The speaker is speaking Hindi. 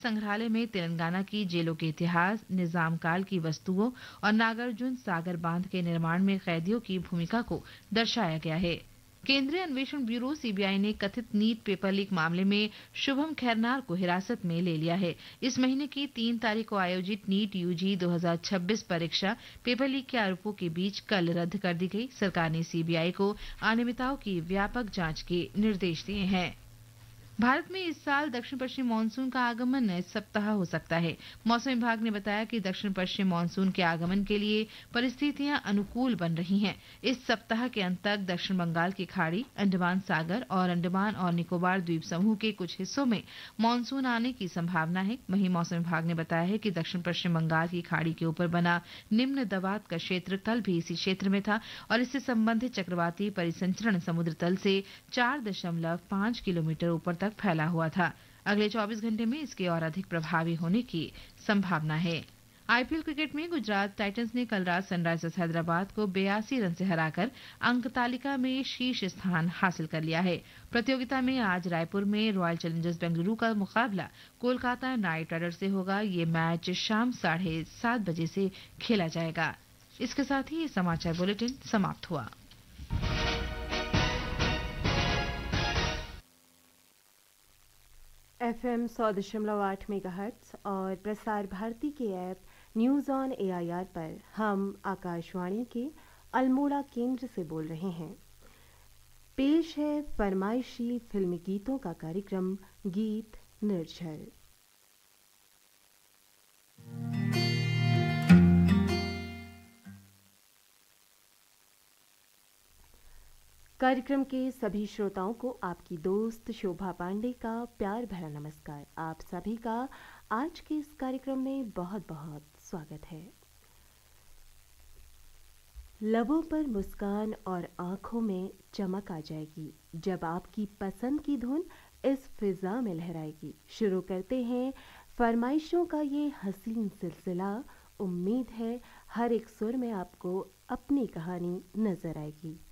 संग्रहालय में तेलंगाना की जेलों के इतिहास, निजाम काल की वस्तुओं और नागार्जुन सागर बांध के निर्माण में कैदियों की भूमिका को दर्शाया गया है। केंद्रीय अन्वेषण ब्यूरो सीबीआई ने कथित नीट पेपर लीक मामले में शुभम खैरनार को हिरासत में ले लिया है। इस महीने की 3 तारीख को आयोजित नीट यूजी 2026 परीक्षा पेपर लीक के आरोपों के बीच कल रद्द कर दी गई। सरकार ने सीबीआई को अनियमितताओं की व्यापक जांच के निर्देश दिए हैं। भारत में इस साल दक्षिण पश्चिम मानसून का आगमन इस सप्ताह हो सकता है। मौसम विभाग ने बताया कि दक्षिण पश्चिम मानसून के आगमन के लिए परिस्थितियां अनुकूल बन रही हैं। इस सप्ताह के अंत तक दक्षिण बंगाल की खाड़ी, अंडमान सागर और अंडमान और निकोबार द्वीप समूह के कुछ हिस्सों में मानसून आने की संभावना है। वहीं मौसम विभाग ने बताया है कि दक्षिण पश्चिम बंगाल की खाड़ी के ऊपर बना निम्न दबाव का क्षेत्र कल भी इसी क्षेत्र में था और इससे संबंधित चक्रवाती परिसंचरण समुद्र तल से 4.5 किलोमीटर ऊपर तक फैला हुआ था। अगले 24 घंटे में इसके और अधिक प्रभावी होने की संभावना है। आईपीएल क्रिकेट में गुजरात टाइटंस ने कल रात सनराइजर्स हैदराबाद को 82 रन से हराकर अंक तालिका में शीर्ष स्थान हासिल कर लिया है। प्रतियोगिता में आज रायपुर में रॉयल चैलेंजर्स बेंगलुरु का मुकाबला कोलकाता नाइट राइडर्स से होगा। ये मैच शाम 7:30 बजे से खेला जाएगा। इसके साथ ही ये समाचार बुलेटिन समाप्त हुआ। FM 100.8 मेगाहर्ट्ज और प्रसार भारती के ऐप न्यूज़ ऑन एआईआर पर हम आकाशवाणी के अल्मोड़ा केंद्र से बोल रहे हैं। पेश है फरमाइशी फिल्मी गीतों का कार्यक्रम गीत निर्झर। कार्यक्रम के सभी श्रोताओं को आपकी दोस्त शोभा पांडे का प्यार भरा नमस्कार। आप सभी का आज के इस कार्यक्रम में बहुत बहुत स्वागत है। लबों पर मुस्कान और आंखों में चमक आ जाएगी जब आपकी पसंद की धुन इस फिजा में लहराएगी। शुरू करते हैं फरमाइशों का ये हसीन सिलसिला। उम्मीद है हर एक सुर में आपको अपनी कहानी नजर आएगी।